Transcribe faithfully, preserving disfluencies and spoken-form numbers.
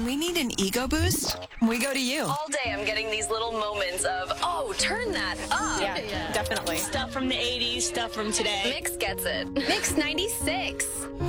When we need an ego boost, we go to you. All day I'm getting these little moments of, oh, turn that up. Yeah, yeah, definitely. Stuff from the eighties, stuff from today. Mix gets it. Mix ninety-six.